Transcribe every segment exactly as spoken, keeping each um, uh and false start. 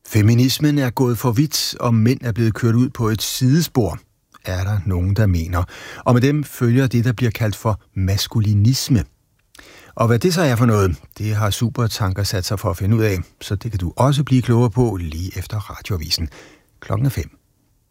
Feminismen er gået for vidt, og mænd er blevet kørt ud på et sidespor, er der nogen, der mener. Og med dem følger det, der bliver kaldt for maskulinisme. Og hvad det så er for noget, det har Supertanker sat sig for at finde ud af, så det kan du også blive klogere på lige efter Radioavisen. Klokken er fem.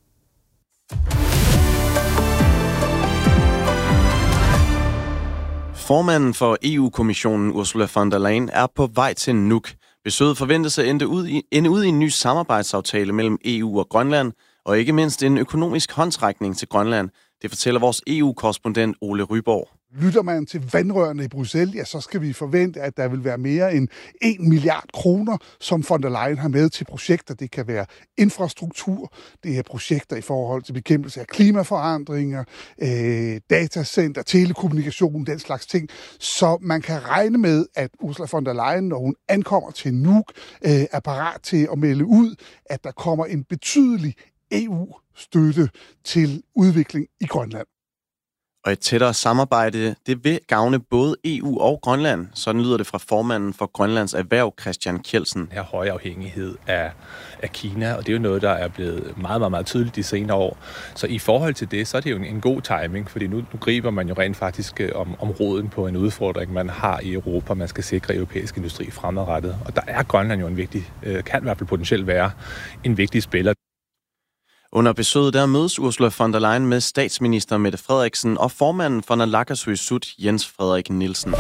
Formanden for E U-kommissionen Ursula von der Leyen er på vej til Nuuk. Besøget forventes at ende ud, i, ende ud i en ny samarbejdsaftale mellem E U og Grønland, og ikke mindst en økonomisk håndsrækning til Grønland. Det fortæller vores E U-korrespondent Ole Ryborg. Lytter man til vandrørene i Bruxelles, ja, så skal vi forvente, at der vil være mere end en milliard kroner, som von der Leyen har med til projekter. Det kan være infrastruktur, det er projekter i forhold til bekæmpelse af klimaforandringer, øh, datacenter, telekommunikation, den slags ting. Så man kan regne med, at Ursula von der Leyen, når hun ankommer til Nuuk, øh, er parat til at melde ud, at der kommer en betydelig E U-støtte til udvikling i Grønland. Og et tættere samarbejde, det vil gavne både E U og Grønland. Sådan lyder det fra formanden for Grønlands Erhverv, Christian Kjeldsen. Her høje afhængighed af, af Kina, og det er jo noget, der er blevet meget, meget, meget tydeligt de senere år. Så i forhold til det, så er det jo en, en god timing, fordi nu, nu griber man jo rent faktisk om, om roden på en udfordring, man har i Europa. Man skal sikre europæisk industri fremadrettet. Og der er Grønland jo en vigtig, kan i hvert fald potentielt være en vigtig spiller. Under besøget der mødes Ursula von der Leyen med statsminister Mette Frederiksen og formanden for Naalakkersuisut, Jens Frederik Nielsen.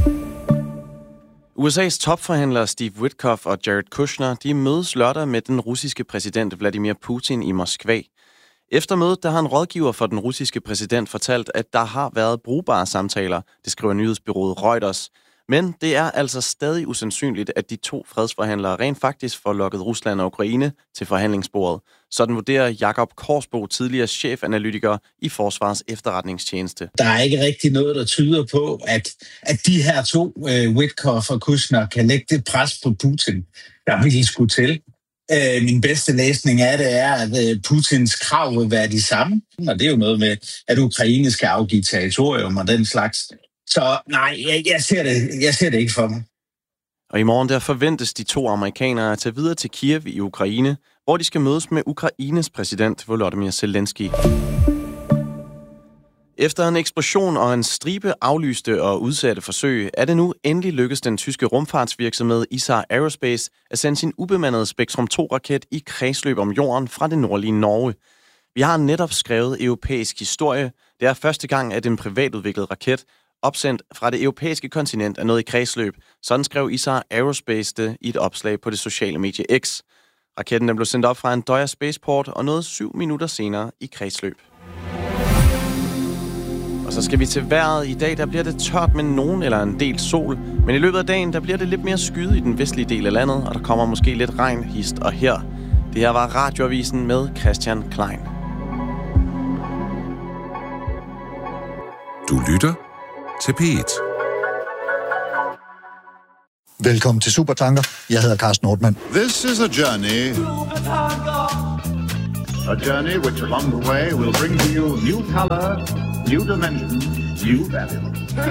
U S A's topforhandlere Steve Witkoff og Jared Kushner, de mødes lørdag med den russiske præsident Vladimir Putin i Moskva. Efter mødet, der har en rådgiver for den russiske præsident fortalt, at der har været brugbare samtaler, det skriver nyhedsbureauet Reuters. Men det er altså stadig usandsynligt, at de to fredsforhandlere rent faktisk får lokket Rusland og Ukraine til forhandlingsbordet. Sådan vurderer Jakob Korsbo, tidligere chefanalytiker i Forsvarets efterretningstjeneste. Der er ikke rigtig noget, der tyder på, at, at de her to, uh, Witkoff og Kushner, kan lægge det pres på Putin, der vil skulle til. Uh, min bedste læsning af det er, at uh, Putins krav vil være de samme. Og det er jo noget med, at Ukraine skal afgive territorium og den slags. Så nej, jeg, jeg, ser det, jeg ser det ikke for mig. Og i morgen der forventes de to amerikanere at tage videre til Kiev i Ukraine, hvor de skal mødes med Ukraines præsident Volodymyr Zelensky. Efter en eksplosion og en stribe aflyste og udsatte forsøg, er det nu endelig lykkedes den tyske rumfartsvirksomhed Isar Aerospace at sende sin ubemandede Spektrum to-raket i kredsløb om jorden fra det nordlige Norge. Vi har netop skrevet europæisk historie. Det er første gang, at en privatudviklet raket opsendt fra det europæiske kontinent er nået i kredsløb. Sådan skrev Isar Aerospace det i et opslag på det sociale medie X. Raketten den blev sendt op fra en Døjer Spaceport og nåede syv minutter senere i kredsløb. Og så skal vi til vejret. I dag der bliver det tørt med nogen eller en del sol, men i løbet af dagen der bliver det lidt mere skyet i den vestlige del af landet, og der kommer måske lidt regn hist og her. Det her var Radioavisen med Christian Klein. Du lytter til P et. Velkommen til Supertanker. Jeg hedder Carsten Nordmann. This is a journey. A journey which along the way will bring to you new color, new dimension, new value.